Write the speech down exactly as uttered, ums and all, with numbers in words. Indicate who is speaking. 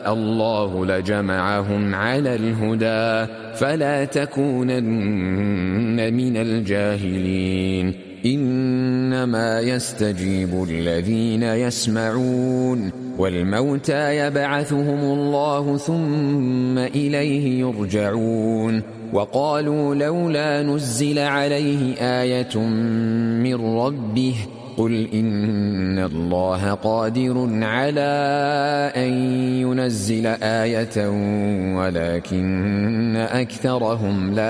Speaker 1: الله لجمعهم على الهدى فلا تكونن من الجاهلين إنما يستجيب الذين يسمعون والموتى يبعثهم الله ثم إليه يرجعون وقالوا لولا نزل عليه آية من ربه قل إن الله قادر على أن ينزل آية ولكن أكثرهم لا